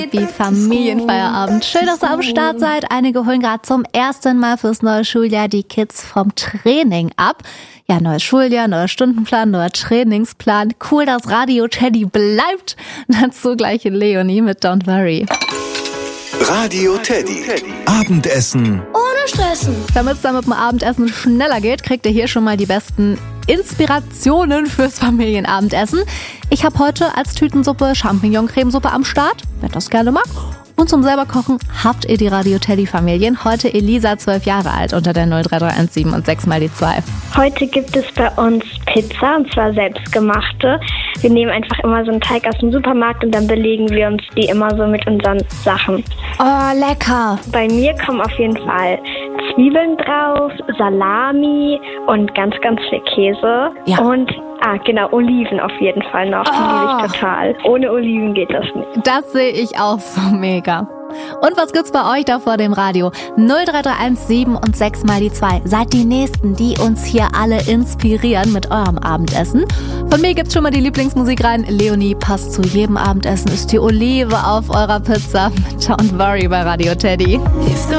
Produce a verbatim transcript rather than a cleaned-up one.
Wie Familienfeierabend. Schön, dass ihr am Start seid. Einige holen gerade zum ersten Mal fürs neue Schuljahr die Kids vom Training ab. Ja, neues Schuljahr, neuer Stundenplan, neuer Trainingsplan. Cool, dass Radio Teddy bleibt. Dazu gleich Leonie mit Don't Worry. Radio Teddy. Abendessen ohne Stressen. Damit es dann mit dem Abendessen schneller geht, kriegt ihr hier schon mal die besten Inspirationen fürs Familienabendessen. Ich habe heute als Tütensuppe Champignon-Cremesuppe am Start, wer das gerne mag. Und zum selber Kochen habt ihr die Radio Teddy Familien. Heute Elisa, zwölf Jahre alt, unter der null drei drei eins sieben und sechs mal die zwei. Heute gibt es bei uns Pizza, und zwar selbstgemachte. Wir nehmen einfach immer so einen Teig aus dem Supermarkt und dann belegen wir uns die immer so mit unseren Sachen. Oh, lecker. Bei mir kommen auf jeden Fall Zwiebeln drauf, Salami und ganz, ganz viel Käse. Ja. Und, ah genau, Oliven auf jeden Fall noch. Die Oh. liebe ich total. Ohne Oliven geht das nicht. Das sehe ich auch so mega. Und was gibt's bei euch da vor dem Radio? null drei drei eins sieben und sechs mal die zwei. Seid die Nächsten, die uns hier alle inspirieren mit eurem Abendessen. Von mir gibt's schon mal die Lieblingsmusik rein. Leonie, passt zu jedem Abendessen, ist die Olive auf eurer Pizza. Don't Worry bei Radio Teddy. If the